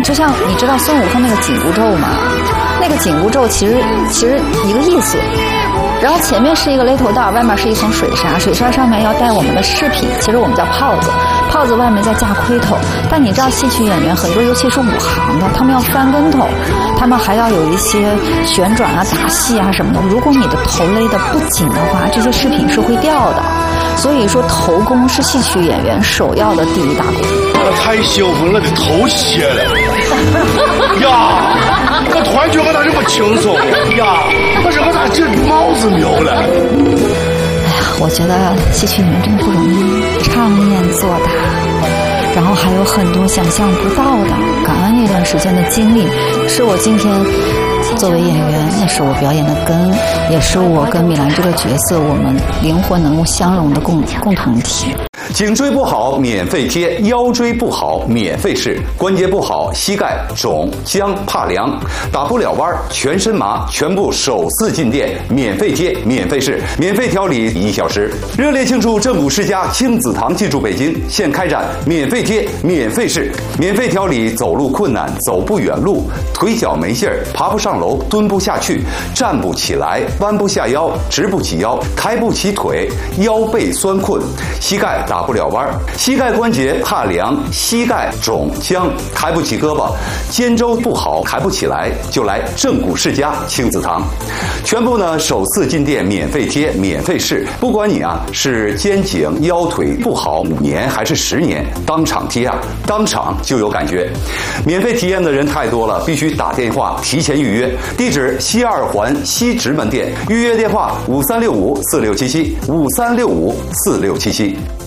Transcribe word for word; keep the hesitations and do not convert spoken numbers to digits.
就像你知道孙悟空那个紧箍咒吗？那个紧箍咒其实其实一个意思。然后前面是一个勒头带，外面是一层水纱，水纱上面要带我们的饰品，其实我们叫泡子，泡子外面再架盔头。但你知道戏曲演员很多，尤其是武行的，他们要翻跟头，他们还要有一些旋转啊、打戏啊什么的。如果你的头勒得不紧的话，这些饰品是会掉的。所以说头功是戏曲演员首要的第一大功。 我太兴奋了，我的头谢了呀！我突然觉得我咋这么轻松呀？我这我咋这帽子没有了？ 哎呀，我觉得戏曲演员真的不容易，唱念做打，然后还有很多想象不到的。感恩那段时间的经历，是我今天作为演员，也是我表演的根，也是我跟米兰这个角色我们灵魂能够相融的共共同体。 颈椎不好免费贴，腰椎不好免费试，关节不好膝盖肿僵怕凉打不了弯全身麻，全部首次进店免费贴免费试，免费调理一小时。热烈庆祝正骨世家亲子堂进驻北京，现开展免费贴免费试，免费调理走路困难走不远路，腿脚没劲儿爬不上楼蹲不下去站不起来弯不下腰直不起腰抬不起腿腰背酸困膝盖打不了弯，膝盖关节怕凉，膝盖肿僵，抬不起胳膊，肩周不好，抬不起来，就来正骨世家亲子堂。全部呢首次进店免费贴免费试，不管你啊是肩颈腰腿不好五年还是十年，当场贴啊，当场就有感觉。免费体验的人太多了，必须打电话提前预约。地址西二环西直门店，预约电话五三六五四六七七五三六五四六七七。